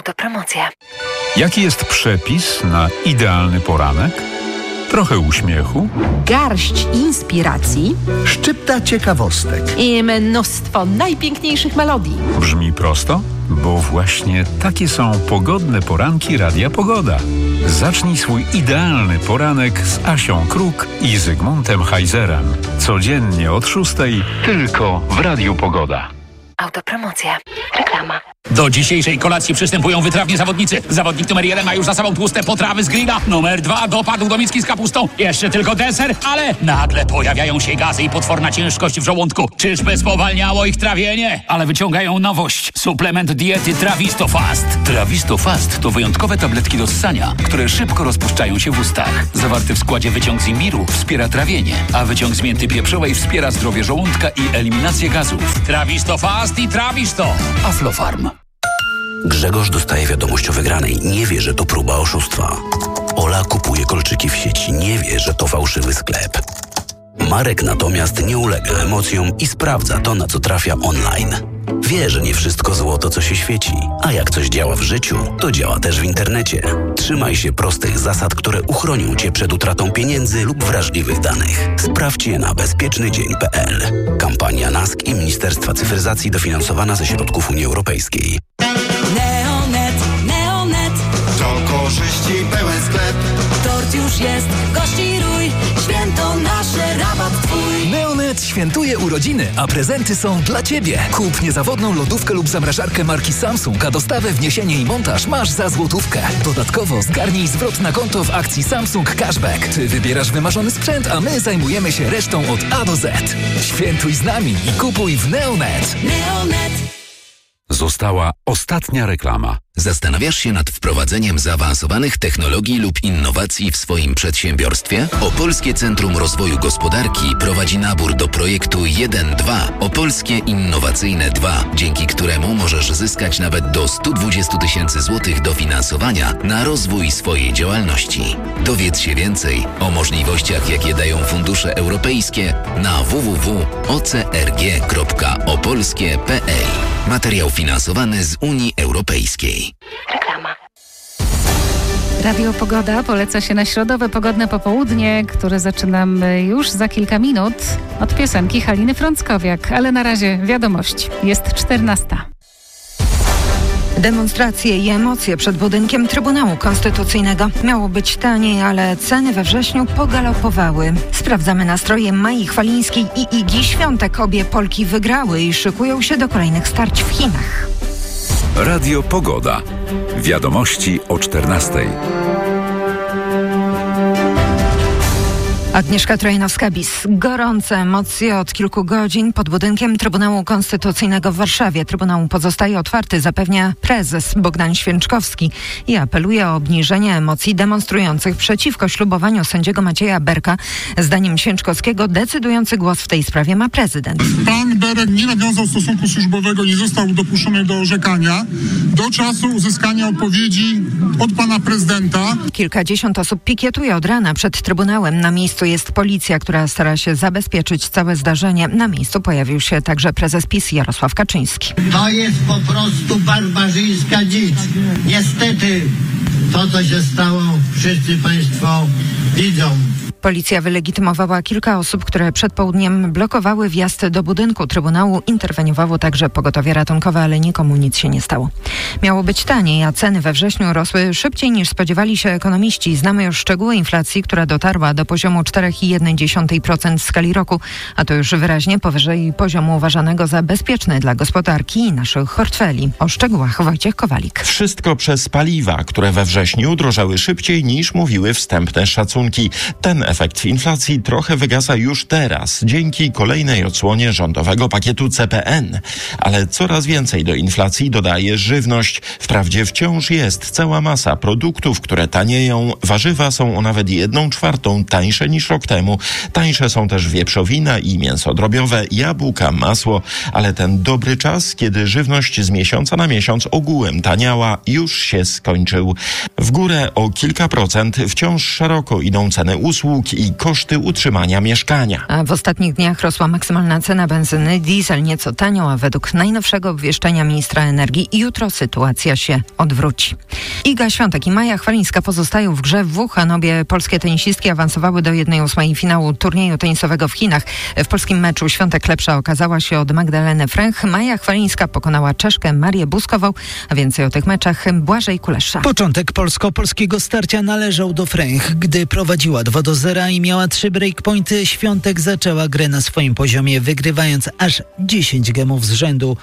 Autopromocja. Jaki jest przepis na idealny poranek? Trochę uśmiechu, garść inspiracji, szczypta ciekawostek i mnóstwo najpiękniejszych melodii. brzmi prosto? Bo właśnie takie są pogodne poranki Radia Pogoda. Zacznij swój idealny poranek z Asią Kruk i Zygmuntem Heizerem. Codziennie od 6:00 tylko w Radiu Pogoda. Autopromocja. Reklama. Do dzisiejszej kolacji przystępują wytrawni zawodnicy. Zawodnik numer 1 ma już za sobą tłuste potrawy z grilla. Numer 2 dopadł do miski z kapustą. Jeszcze tylko deser, ale nagle pojawiają się gazy i potworna ciężkość w żołądku. Czyżby spowalniało ich trawienie? Ale wyciągają nowość. Suplement diety Trawisto Fast. Trawisto Fast to wyjątkowe tabletki do ssania, które szybko rozpuszczają się w ustach. Zawarty w składzie wyciąg z imbiru wspiera trawienie, a wyciąg z mięty pieprzowej wspiera zdrowie żołądka i eliminację gazów. Trawisto Fast i Trawisto. Aflofarm. Grzegorz dostaje wiadomość o wygranej. Nie wie, że to próba oszustwa. Ola kupuje kolczyki w sieci. Nie wie, że to fałszywy sklep. Marek natomiast nie ulega emocjom i sprawdza to, na co trafia online. Wie, że nie wszystko złoto, co się świeci. A jak coś działa w życiu, to działa też w internecie. Trzymaj się prostych zasad, które uchronią Cię przed utratą pieniędzy lub wrażliwych danych. Sprawdź je na bezpiecznydzień.pl. Kampania NASK i Ministerstwa Cyfryzacji dofinansowana ze środków Unii Europejskiej. Neonet. To korzyści pełen sklep. Tort już jest, gości rój. Święto nasze, rabat twój. Neonet świętuje urodziny, a prezenty są dla Ciebie. Kup niezawodną lodówkę lub zamrażarkę marki Samsung, a dostawę, wniesienie i montaż masz za złotówkę. Dodatkowo zgarnij zwrot na konto w akcji Samsung Cashback. Ty wybierasz wymarzony sprzęt, a my zajmujemy się resztą od A do Z. Świętuj z nami i kupuj w Neonet. Neonet. Została ostatnia reklama. Zastanawiasz się nad wprowadzeniem zaawansowanych technologii lub innowacji w swoim przedsiębiorstwie? Opolskie Centrum Rozwoju Gospodarki prowadzi nabór do projektu 1-2 Opolskie Innowacyjne 2, dzięki któremu możesz zyskać nawet do 120 000 złotych dofinansowania na rozwój swojej działalności. Dowiedz się więcej o możliwościach, jakie dają fundusze europejskie na www.ocrg.opolskie.pl. Materiał finansowany z Unii Europejskiej. Reklama. Radio Pogoda poleca się na środowe pogodne popołudnie, które zaczynamy już za kilka minut od piosenki Haliny Frąckowiak. Ale na razie wiadomość. Jest 14:00. Demonstracje i emocje przed budynkiem Trybunału Konstytucyjnego. Miało być taniej, ale ceny we wrześniu pogalopowały. Sprawdzamy nastroje Mai Chwalińskiej i Igi Świątek. Obie Polki wygrały i szykują się do kolejnych starć w Chinach. Radio Pogoda. Wiadomości o 14:00. Agnieszka Trojanowska-Bis. Gorące emocje od kilku godzin pod budynkiem Trybunału Konstytucyjnego w Warszawie. Trybunał pozostaje otwarty, zapewnia prezes Bogdan Święczkowski i apeluje o obniżenie emocji demonstrujących przeciwko ślubowaniu sędziego Macieja Berka. Zdaniem Święczkowskiego decydujący głos w tej sprawie ma prezydent. Pan Berek nie nawiązał stosunku służbowego, nie został dopuszczony do orzekania do czasu uzyskania odpowiedzi od pana prezydenta. Kilkadziesiąt osób pikietuje od rana przed Trybunałem. Na miejscu jest policja, która stara się zabezpieczyć całe zdarzenie. Na miejscu pojawił się także prezes PiS Jarosław Kaczyński. To jest po prostu barbarzyńska dzicz. Niestety to, co się stało, wszyscy państwo widzą. Policja wylegitymowała kilka osób, które przed południem blokowały wjazd do budynku Trybunału. Interweniowało także pogotowie ratunkowe, ale nikomu nic się nie stało. Miało być taniej, a ceny we wrześniu rosły szybciej niż spodziewali się ekonomiści. Znamy już szczegóły inflacji, która dotarła do poziomu 4,1% w skali roku, a to już wyraźnie powyżej poziomu uważanego za bezpieczny dla gospodarki i naszych portfeli. O szczegółach Wojciech Kowalik. Wszystko przez paliwa, które we wrześniu drożały szybciej niż mówiły wstępne szacunki. Ten efekt inflacji trochę wygasa już teraz, dzięki kolejnej odsłonie rządowego pakietu CPN. Ale coraz więcej do inflacji dodaje żywność. Wprawdzie wciąż jest cała masa produktów, które tanieją. Warzywa są o nawet 1/4 tańsze niż rok temu. Tańsze są też wieprzowina i mięso drobiowe, jabłka, masło. Ale ten dobry czas, kiedy żywność z miesiąca na miesiąc ogółem taniała, już się skończył. W górę o kilka procent wciąż szeroko idą ceny usług dług i koszty utrzymania mieszkania. A w ostatnich dniach rosła maksymalna cena benzyny. Diesel nieco taniał, a według najnowszego obwieszczenia ministra energii jutro sytuacja się odwróci. Iga Świątek i Maja Chwalińska pozostają w grze w Wuhanobie. Polskie tenisistki awansowały do 1/8 finału turnieju tenisowego w Chinach. W polskim meczu Świątek lepsza okazała się od Magdaleny Fręch. Maja Chwalińska pokonała Czeszkę Marię Buskową. A więcej o tych meczach Błażej Kulesza. Początek polskiego starcia należał do Fręch. Gdy prowadziła 2-0 i miała 3 breakpointy, Świątek zaczęła grę na swoim poziomie, wygrywając aż 10 gemów z rzędu.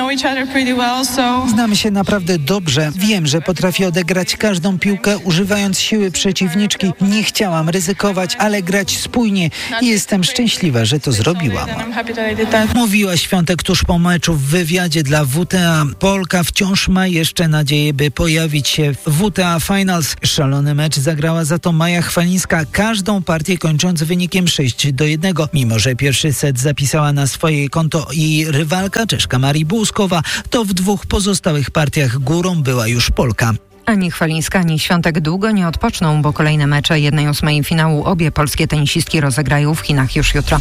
Znamy się naprawdę dobrze. Wiem, że potrafię odegrać każdą piłkę, używając siły przeciwniczki. Nie chciałam ryzykować, ale grać spójnie i jestem szczęśliwa, że to zrobiłam. Mówiła Świątek tuż po meczu w wywiadzie dla WTA. Polka wciąż ma jeszcze nadzieję, by pojawić się w WTA Finals. Szalony mecz zagrała za to Maja Chwalińska, każdą partię kończąc wynikiem 6-1. Mimo że pierwszy set zapisała na swoje konto jej rywalka, Czeszka Marii Buskowa, to w 2 pozostałych partiach górą była już Polka. Ani Chwalińska, ani Świątek długo nie odpoczną, bo kolejne mecze 1/8 finału obie polskie tenisistki rozegrają w Chinach już jutro.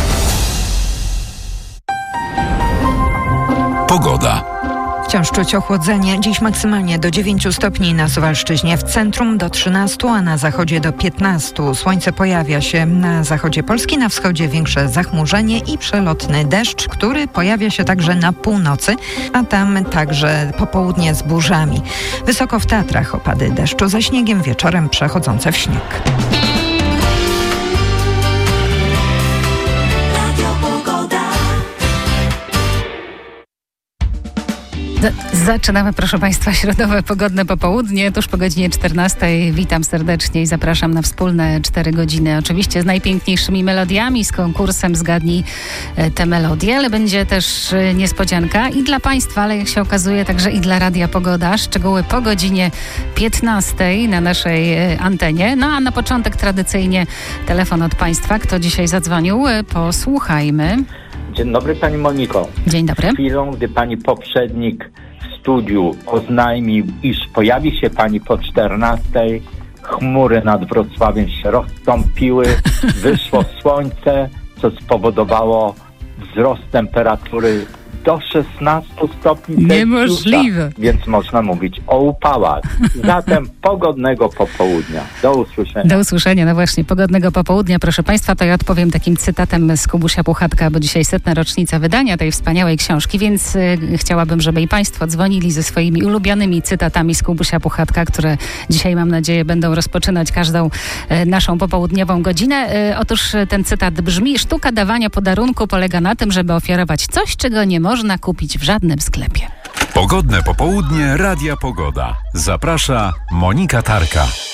Pogoda. Wciąż czuć ochłodzenie. Dziś maksymalnie do 9 stopni na Suwalszczyźnie, w centrum do 13, a na zachodzie do 15. Słońce pojawia się na zachodzie Polski, na wschodzie większe zachmurzenie i przelotny deszcz, który pojawia się także na północy, a tam także popołudnie z burzami. Wysoko w Tatrach opady deszczu ze śniegiem, wieczorem przechodzące w śnieg. Zaczynamy, proszę Państwa, środowe pogodne popołudnie. Tuż po godzinie 14. Witam serdecznie i zapraszam na wspólne 4 godziny. Oczywiście z najpiękniejszymi melodiami, z konkursem Zgadnij te melodie, ale będzie też niespodzianka i dla Państwa, ale jak się okazuje także i dla Radia Pogoda. Szczegóły po godzinie 15 na naszej antenie. No a na początek tradycyjnie telefon od Państwa. Kto dzisiaj zadzwonił? Posłuchajmy. Dzień dobry Pani Moniko. Dzień dobry. Chwilą, gdy Pani poprzednik w studiu oznajmił, iż pojawi się Pani po 14, chmury nad Wrocławiem się rozstąpiły, wyszło słońce, co spowodowało wzrost temperatury do 16 stopni Celsjusza. Niemożliwe. Więc można mówić o upałach. Zatem pogodnego popołudnia. Do usłyszenia. Do usłyszenia. No właśnie, pogodnego popołudnia. Proszę Państwa, to ja odpowiem takim cytatem z Kubusia Puchatka, bo dzisiaj 100. rocznica wydania tej wspaniałej książki, więc chciałabym, żeby i Państwo dzwonili ze swoimi ulubionymi cytatami z Kubusia Puchatka, które dzisiaj, mam nadzieję, będą rozpoczynać każdą naszą popołudniową godzinę. Otóż ten cytat brzmi: sztuka dawania podarunku polega na tym, żeby ofiarować coś, czego nie można kupić w żadnym sklepie. Pogodne popołudnie Radia Pogoda. Zaprasza Monika Tarka.